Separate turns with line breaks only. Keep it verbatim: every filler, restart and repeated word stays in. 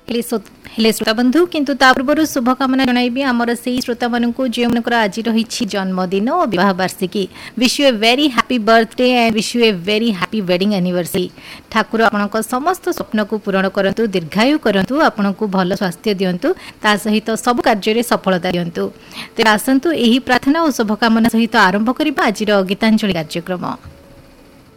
हेले हेले श्रोता बंधु किंतु ता पूर्व शुभकामना जणाइबी आमर से श्रोता मानक जो मनकर आज रही जन्मदिन और विवाह वार्षिकी wish U a very happy birthday and wish U a very happy wedding anniversary. Thakur आपनक समस्त स्वप्न को पूरण करंतु, दीर्घायु करंतु, आपनक भल स्वास्थ्य दियंतु, ता सहित सब कार्य रे सफलता दियंतु। ते आसंतु एही प्रार्थना और शुभकामना सहित आरंभ करिबा आजिर गीतांजलि कार्यक्रम।